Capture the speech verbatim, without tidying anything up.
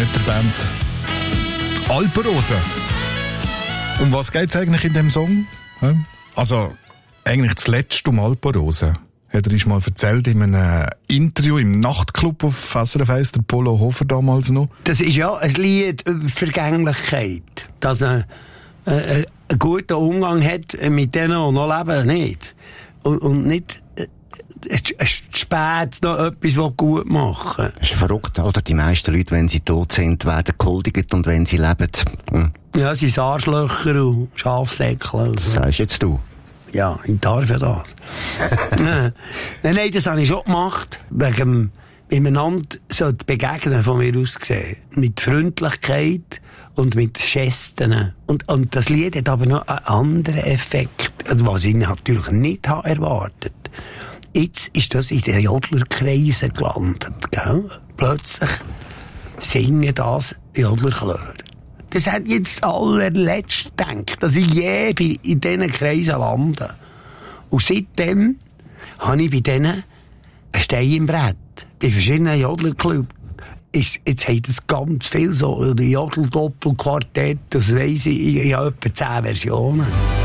mit der Band Alpenrose. Um was geht es eigentlich in dem Song? Also, eigentlich zuletzt um Alpenrose. Hat er uns mal erzählt in einem Interview im Nachtclub auf S R F eins, der Polo Hofer damals noch. Das ist ja ein Lied über Vergänglichkeit. Dass man äh, einen guten Umgang hat mit denen, die noch leben, nicht. Und, und nicht äh, spät noch etwas gut machen. Das ist verrückt, oder? Die meisten Leute, wenn sie tot sind, werden gehuldigt und wenn sie leben... Hm. Ja, sie sind Arschlöcher und Schafsäckle. Das sagst jetzt du. Ja, ich darf ja das. nein, nein, das habe ich schon gemacht. Wegen miteinander sollte begegnen, von mir aus gesehen. Mit Freundlichkeit und mit Gesten. Und, und das Lied hat aber noch einen anderen Effekt, was ich natürlich nicht habe erwartet. Jetzt ist das in den Jodlerkreisen gelandet. Gell? Plötzlich singen das Jodlerchöre. Das hat jetzt das allerletzte gedacht, dass ich je in diesen Kreisen lande. Und seitdem habe ich bei denen einen Stein im Brett. Bei verschiedenen Jodlerclubs. Jetzt hat es ganz viel so, Jodel-Doppel-Quartett, das weiss ich, ich habe etwa zehn Versionen.